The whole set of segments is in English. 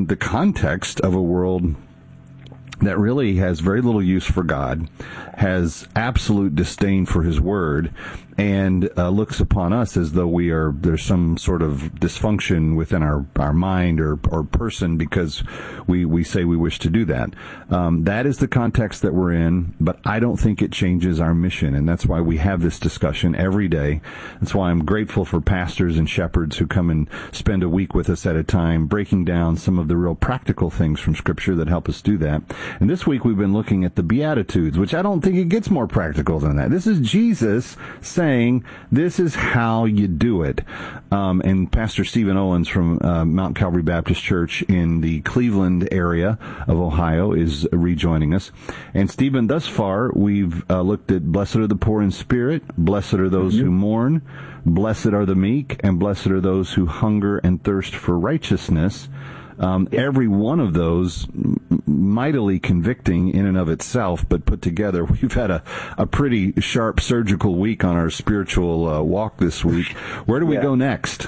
in the context of a world that really has very little use for God, has absolute disdain for His Word, and looks upon us as though there's some sort of dysfunction within our mind or person because we say we wish to do that. That is the context that we're in, but I don't think it changes our mission, and that's why we have this discussion every day. That's why I'm grateful for pastors and shepherds who come and spend a week with us at a time, breaking down some of the real practical things from Scripture that help us do that. And this week we've been looking at the Beatitudes, which I don't think it gets more practical than that. This is Jesus saying, this is how you do it. And Pastor Stephen Owens from Mount Calvary Baptist Church in the Cleveland area of Ohio is rejoining us. And Stephen, thus far, we've looked at blessed are the poor in spirit, blessed are those who mourn, blessed are the meek, and blessed are those who hunger and thirst for righteousness. Every one of those mightily convicting in and of itself, but put together, we've had a pretty sharp surgical week on our spiritual walk this week. Where do we go next?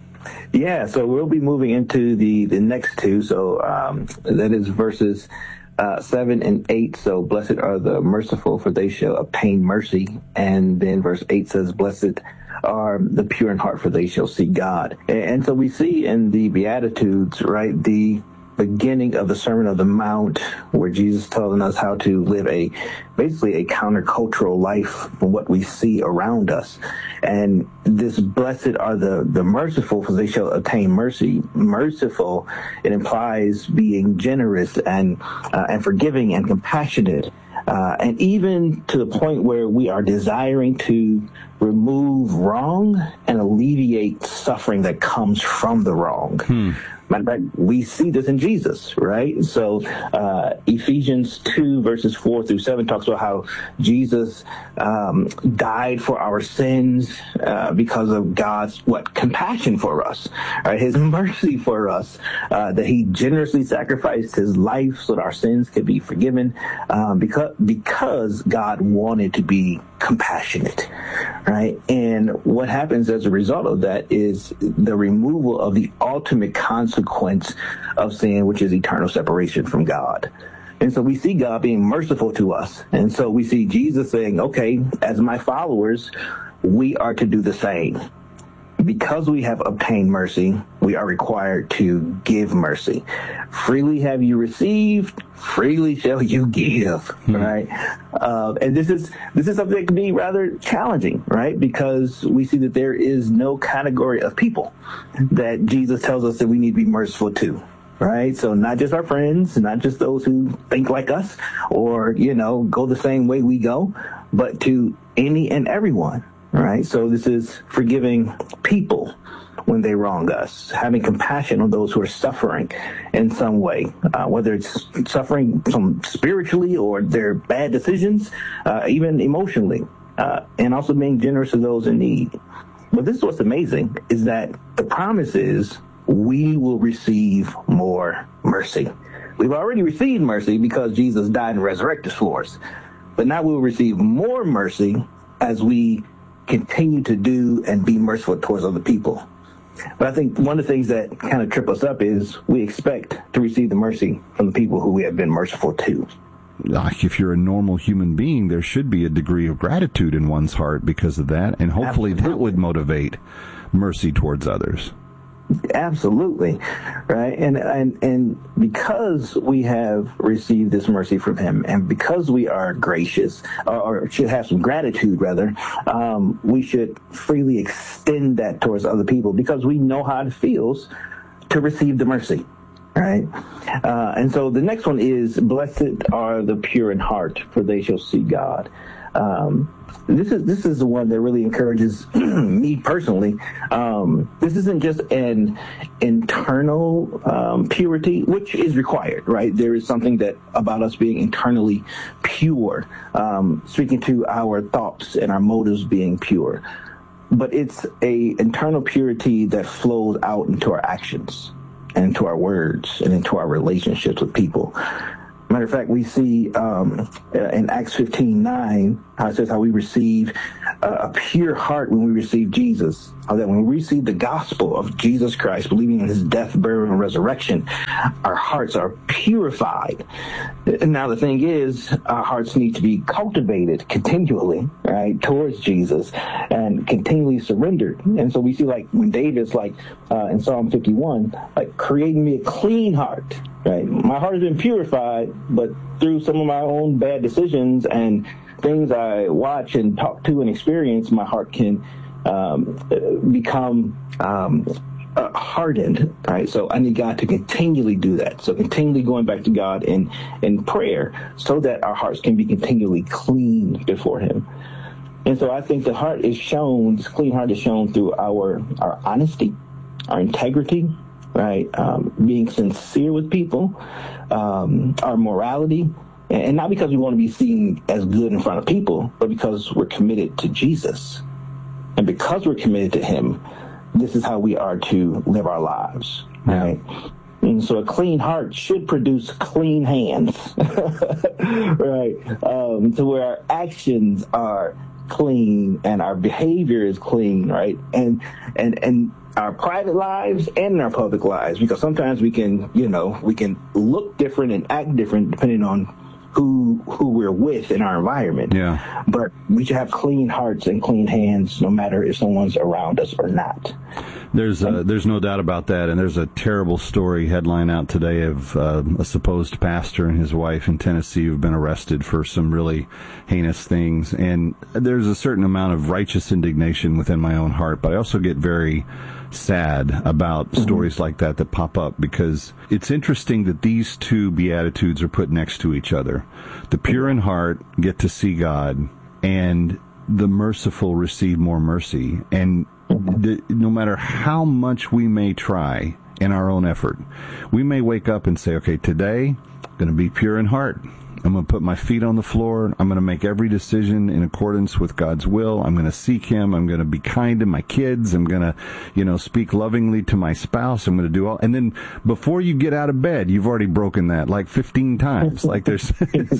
Yeah, so we'll be moving into the next two. So that is verses 7 and 8. So blessed are the merciful, for they shall obtain mercy. And then verse 8 says, blessed are the pure in heart, for they shall see God. And so we see in the Beatitudes, right, the beginning of the Sermon on the Mount, where Jesus is telling us how to live basically a countercultural life from what we see around us. And this blessed are the merciful, for they shall obtain mercy. Merciful, it implies being generous and forgiving and compassionate. And even to the point where we are desiring to remove wrong and alleviate suffering that comes from the wrong. Matter of fact, we see this in Jesus, right? So Ephesians 2 verses 4 through 7 talks about how Jesus died for our sins because of God's compassion for us, right? His mercy for us, that He generously sacrificed His life so that our sins could be forgiven, because God wanted to be compassionate, right? And what happens as a result of that is the removal of the ultimate consequence of sin, which is eternal separation from God. And so we see God being merciful to us. And so we see Jesus saying, okay, as my followers, we are to do the same. Because we have obtained mercy, we are required to give mercy. Freely have you received, freely shall you give, right? And this is something that can be rather challenging, right? Because we see that there is no category of people that Jesus tells us that we need to be merciful to. Right? So not just our friends, not just those who think like us or, go the same way we go, but to any and everyone. Right? So this is forgiving people when they wrong us, having compassion on those who are suffering in some way, whether it's suffering from spiritually or their bad decisions, even emotionally, and also being generous to those in need. But this is what's amazing, is that the promise is we will receive more mercy. We've already received mercy because Jesus died and resurrected for us. But now we'll receive more mercy as we continue to do and be merciful towards other people. But I think one of the things that kind of trip us up is we expect to receive the mercy from the people who we have been merciful to. Like if you're a normal human being, there should be a degree of gratitude in one's heart because of that, and hopefully that would motivate mercy towards others. Absolutely, right? And because we have received this mercy from Him, and because we are gracious, or should have some gratitude rather, we should freely extend that towards other people because we know how it feels to receive the mercy, right? And so the next one is, blessed are the pure in heart, for they shall see God. This is the one that really encourages me personally. This isn't just an internal purity, which is required, right? There is something that about us being internally pure, speaking to our thoughts and our motives being pure. But it's a internal purity that flows out into our actions and into our words and into our relationships with people. Matter of fact, we see in Acts 15:9 how it says how we receive a pure heart when we receive Jesus, or that when we receive the gospel of Jesus Christ, believing in his death, burial, and resurrection, our hearts are purified. Now, the thing is, our hearts need to be cultivated continually, right, towards Jesus and continually surrendered. And so we see, like, when David's like in Psalm 51, like, creating me a clean heart, right? My heart has been purified, but through some of my own bad decisions and things I watch and talk to and experience, my heart can become hardened, right? So I need God to continually do that. So continually going back to God in prayer so that our hearts can be continually clean before him. And so I think the heart is shown, this clean heart is shown through our honesty, our integrity, right? Being sincere with people, our morality, and not because we want to be seen as good in front of people, but because we're committed to Jesus. And because we're committed to him, this is how we are to live our lives, right? And so a clean heart should produce clean hands, right? To where our actions are clean and our behavior is clean, right? And our private lives and our public lives, because sometimes we can look different and act different depending on who we're with in our environment. Yeah. But we should have clean hearts and clean hands no matter if someone's around us or not. There's no doubt about that, and there's a terrible story headline out today of a supposed pastor and his wife in Tennessee who've been arrested for some really heinous things, and there's a certain amount of righteous indignation within my own heart, but I also get very sad about stories like that pop up, because it's interesting that these two beatitudes are put next to each other. The pure in heart get to see God, and the merciful receive more mercy. And no matter how much we may try in our own effort, we may wake up and say, okay, today I'm going to be pure in heart. I'm going to put my feet on the floor. I'm going to make every decision in accordance with God's will. I'm going to seek him. I'm going to be kind to my kids. I'm going to, speak lovingly to my spouse. I'm going to do all. And then before you get out of bed, you've already broken that like 15 times. Like there's,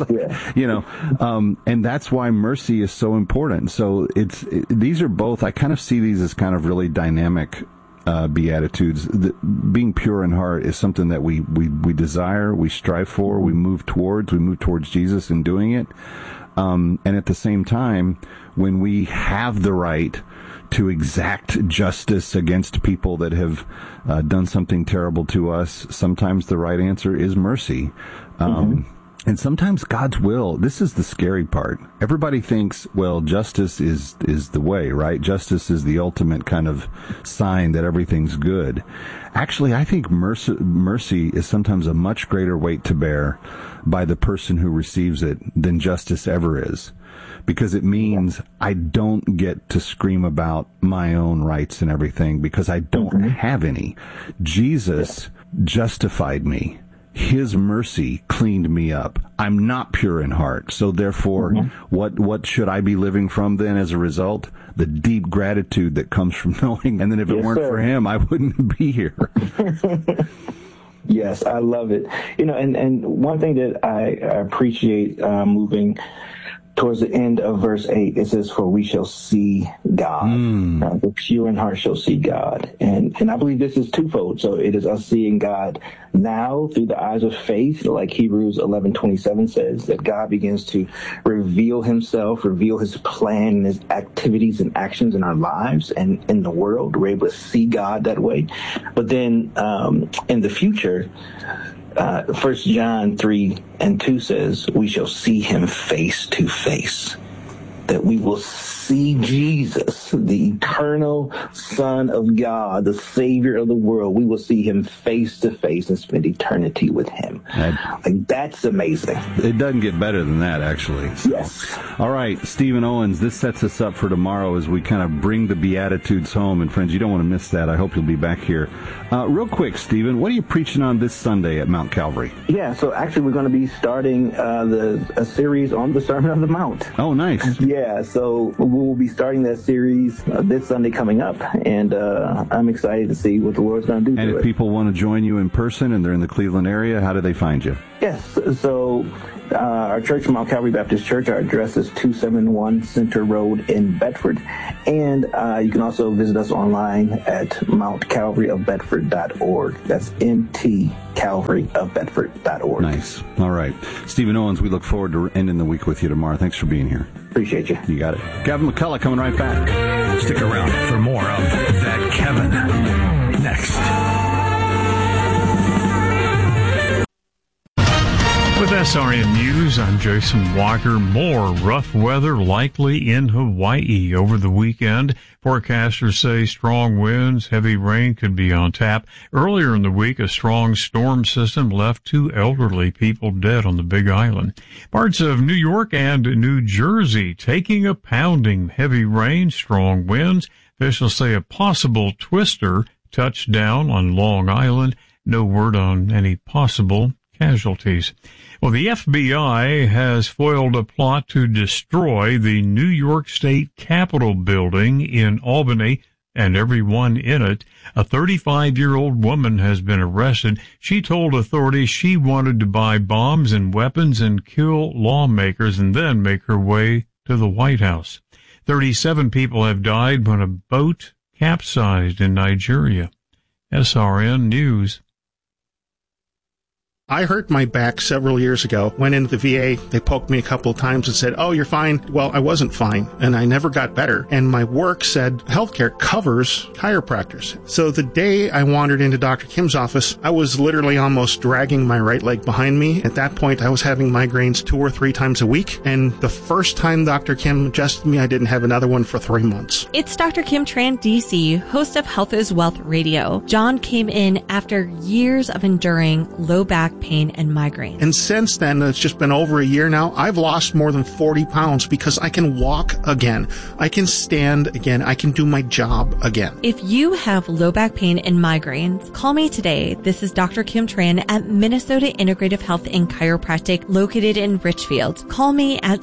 and that's why mercy is so important. So these are both, I kind of see these as kind of really dynamic beatitudes. Being pure in heart is something that we desire, we strive for, we move towards Jesus in doing it. And at the same time, when we have the right to exact justice against people that have done something terrible to us, sometimes the right answer is mercy. And sometimes God's will, this is the scary part. Everybody thinks, well, justice is the way, right? Justice is the ultimate kind of sign that everything's good. Actually, I think mercy is sometimes a much greater weight to bear by the person who receives it than justice ever is. Because it means I don't get to scream about my own rights and everything because I don't have any. Jesus justified me. His mercy cleaned me up. I'm not pure in heart. So therefore, what should I be living from then as a result? The deep gratitude that comes from knowing. And then if it weren't for him, I wouldn't be here. Yes, I love it. And one thing that I appreciate moving towards the end of verse 8, it says, for we shall see God. The pure in heart shall see God. And I believe this is twofold. So it is us seeing God now through the eyes of faith, like Hebrews 11:27 says, that God begins to reveal himself, reveal his plan and his activities and actions in our lives and in the world. We're able to see God that way. But then in the future, 1 John 3:2 says, we shall see him face to face. That we will see Jesus, the eternal Son of God, the Savior of the world. We will see him face to face and spend eternity with him. That's amazing. It doesn't get better than that, actually. So. Yes. All right, Stephen Owens, this sets us up for tomorrow as we kind of bring the Beatitudes home. And friends, you don't want to miss that. I hope you'll be back here. Real quick, Stephen, what are you preaching on this Sunday at Mount Calvary? Yeah, so actually we're going to be starting a series on the Sermon on the Mount. Oh, nice. Yeah, so we'll be starting that series this Sunday coming up, and I'm excited to see what the Lord's going to do. And if people want to join you in person and they're in the Cleveland area, how do they find you? Yes, so our church, Mount Calvary Baptist Church, our address is 271 Center Road in Bedford. And you can also visit us online at mountcalvaryofbedford.org. That's mtcalvaryofbedford.org. Nice. All right. Stephen Owens, we look forward to ending the week with you tomorrow. Thanks for being here. Appreciate you. You got it. Gavin McCullough coming right back. Stick around for more of That Kevin next. With SRN News, I'm Jason Walker. More rough weather likely in Hawaii over the weekend. Forecasters say strong winds, heavy rain could be on tap. Earlier in the week, a strong storm system left 2 elderly people dead on the Big Island. Parts of New York and New Jersey taking a pounding. Heavy rain, strong winds. Officials say a possible twister touched down on Long Island. No word on any possible casualties. Well, the FBI has foiled a plot to destroy the New York State Capitol building in Albany and everyone in it. A 35-year-old woman has been arrested. She told authorities she wanted to buy bombs and weapons and kill lawmakers and then make her way to the White House. 37 people have died when a boat capsized in Nigeria. SRN News. I hurt my back several years ago. Went into the VA. They poked me a couple of times and said, "Oh, you're fine." Well, I wasn't fine, and I never got better. And my work said healthcare covers chiropractors. So the day I wandered into Dr. Kim's office, I was literally almost dragging my right leg behind me. At that point, I was having migraines 2 or 3 times a week. And the first time Dr. Kim adjusted me, I didn't have another one for 3 months. It's Dr. Kim Tran, DC, host of Health is Wealth Radio. John came in after years of enduring low back pain and migraine. And since then, it's just been over a year now, I've lost more than 40 pounds because I can walk again. I can stand again. I can do my job again. If you have low back pain and migraines, call me today. This is Dr. Kim Tran at Minnesota Integrative Health and Chiropractic located in Richfield. Call me at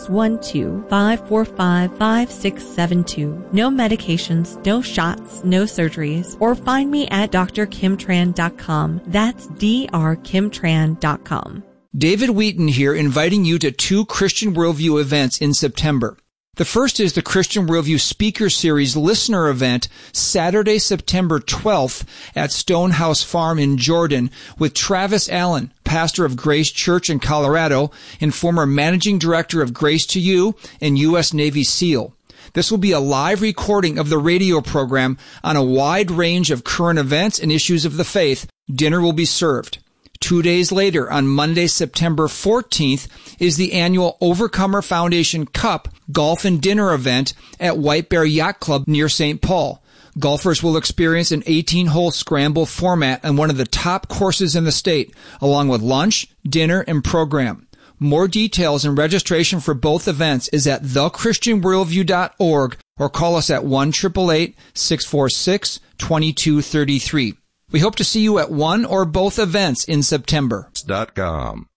612-545-5672. No medications, no shots, no surgeries, or find me at drkimtran.com. That's drkimtran.com. David Wheaton here, inviting you to 2 Christian Worldview events in September. The first is the Christian Worldview Speaker Series Listener Event, Saturday, September 12th at Stonehouse Farm in Jordan with Travis Allen, pastor of Grace Church in Colorado and former managing director of Grace to You and U.S. Navy SEAL. This will be a live recording of the radio program on a wide range of current events and issues of the faith. Dinner will be served. 2 days later, on Monday, September 14th, is the annual Overcomer Foundation Cup Golf and Dinner event at White Bear Yacht Club near St. Paul. Golfers will experience an 18-hole scramble format on one of the top courses in the state, along with lunch, dinner, and program. More details and registration for both events is at thechristianworldview.org or call us at 1-888-646-2233. We hope to see you at one or both events in September. .com.